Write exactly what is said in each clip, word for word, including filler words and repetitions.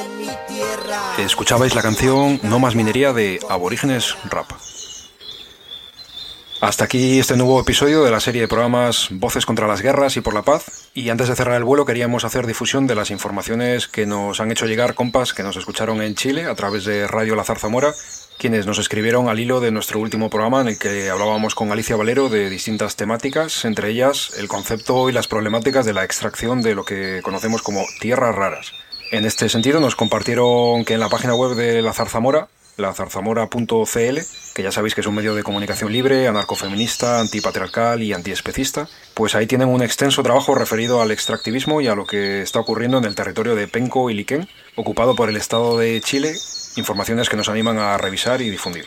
Escuchabais la canción No más minería de Aborígenes Rap. Hasta aquí este nuevo episodio de la serie de programas Voces contra las Guerras y por la Paz. Y antes de cerrar el vuelo queríamos hacer difusión de las informaciones que nos han hecho llegar compas que nos escucharon en Chile a través de Radio La Zarzamora, quienes nos escribieron al hilo de nuestro último programa en el que hablábamos con Alicia Valero de distintas temáticas, entre ellas el concepto y las problemáticas de la extracción de lo que conocemos como tierras raras. En este sentido nos compartieron que en la página web de La Zarzamora, la zarzamora punto c l, que ya sabéis que es un medio de comunicación libre, anarcofeminista, antipatriarcal y antiespecista, pues ahí tienen un extenso trabajo referido al extractivismo y a lo que está ocurriendo en el territorio de Penco y Liquén, ocupado por el Estado de Chile, informaciones que nos animan a revisar y difundir.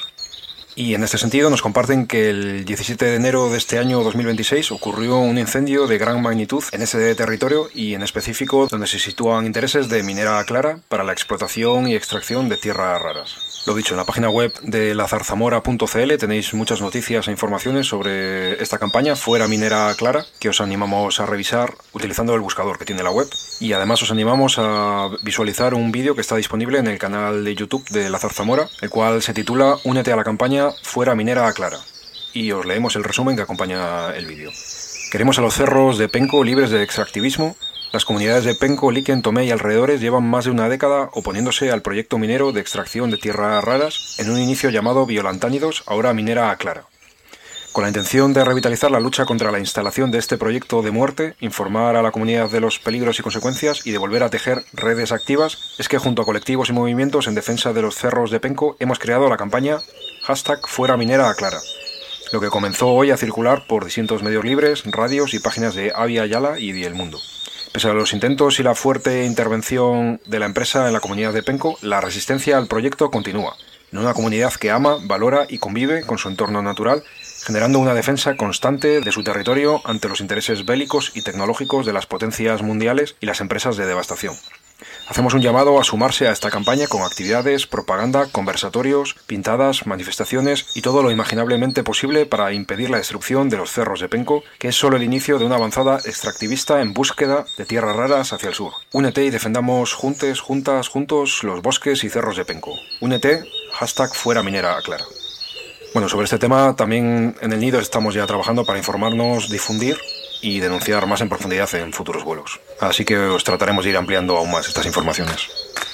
Y en este sentido nos comparten que el diecisiete de enero de este año dos mil veintiséis ocurrió un incendio de gran magnitud en ese territorio y en específico donde se sitúan intereses de Minera Clara para la explotación y extracción de tierras raras. Lo dicho, en la página web de la zarzamora punto c l tenéis muchas noticias e informaciones sobre esta campaña Fuera Minera Clara, que os animamos a revisar utilizando el buscador que tiene la web. Y además os animamos a visualizar un vídeo que está disponible en el canal de YouTube de La Zarzamora, el cual se titula Únete a la campaña Fuera Minera Clara. Y os leemos el resumen que acompaña el vídeo. Queremos a los cerros de Penco libres de extractivismo. Las comunidades de Penco, Liquén, Tomé y alrededores llevan más de una década oponiéndose al proyecto minero de extracción de tierras raras en un inicio llamado Violantánidos, ahora Minera Clara. Con la intención de revitalizar la lucha contra la instalación de este proyecto de muerte, informar a la comunidad de los peligros y consecuencias y de volver a tejer redes activas, es que junto a colectivos y movimientos en defensa de los cerros de Penco hemos creado la campaña hashtag Fuera Minera Clara, lo que comenzó hoy a circular por distintos medios libres, radios y páginas de Avia Yala y de El Mundo. Pese a los intentos y la fuerte intervención de la empresa en la comunidad de Penco, la resistencia al proyecto continúa, en una comunidad que ama, valora y convive con su entorno natural, generando una defensa constante de su territorio ante los intereses bélicos y tecnológicos de las potencias mundiales y las empresas de devastación. Hacemos un llamado a sumarse a esta campaña con actividades, propaganda, conversatorios, pintadas, manifestaciones y todo lo imaginablemente posible para impedir la destrucción de los cerros de Penco, que es solo el inicio de una avanzada extractivista en búsqueda de tierras raras hacia el sur. Únete y defendamos juntes, juntas, juntos los bosques y cerros de Penco. Únete, hashtag Fuera Minera Clara. Bueno, sobre este tema también en el Nido estamos ya trabajando para informarnos, difundir y denunciar más en profundidad en futuros vuelos. Así que os trataremos de ir ampliando aún más estas informaciones.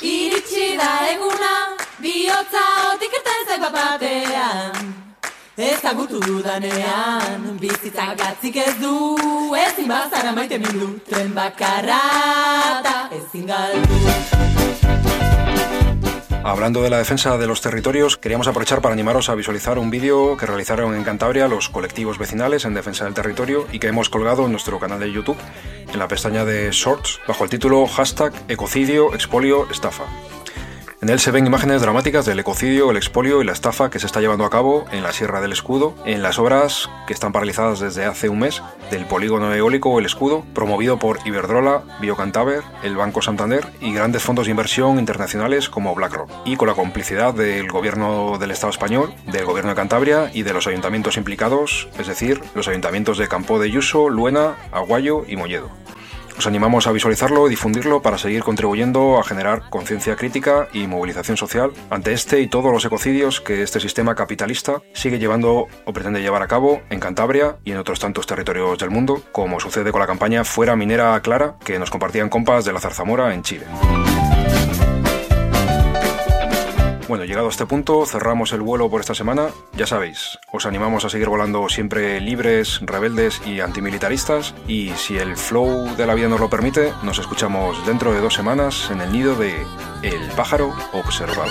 Hablando de la defensa de los territorios, queríamos aprovechar para animaros a visualizar un vídeo que realizaron en Cantabria los colectivos vecinales en defensa del territorio y que hemos colgado en nuestro canal de YouTube, en la pestaña de Shorts, bajo el título hashtag Ecocidio, Expolio, Estafa. En él se ven imágenes dramáticas del ecocidio, el expolio y la estafa que se está llevando a cabo en la Sierra del Escudo, en las obras que están paralizadas desde hace un mes del polígono eólico El Escudo, promovido por Iberdrola, Biocantaver, el Banco Santander y grandes fondos de inversión internacionales como BlackRock, y con la complicidad del gobierno del Estado español, del gobierno de Cantabria y de los ayuntamientos implicados, es decir, los ayuntamientos de Campo de Yuso, Luena, Aguayo y Molledo. Os animamos a visualizarlo y difundirlo para seguir contribuyendo a generar conciencia crítica y movilización social ante este y todos los ecocidios que este sistema capitalista sigue llevando o pretende llevar a cabo en Cantabria y en otros tantos territorios del mundo, como sucede con la campaña Fuera Minera Clara que nos compartían compas de La Zarzamora en Chile. Bueno, llegado a este punto, cerramos el vuelo por esta semana. Ya sabéis, os animamos a seguir volando siempre libres, rebeldes y antimilitaristas. Y si el flow de la vida nos lo permite, nos escuchamos dentro de dos semanas en el nido de El Pájaro Observado.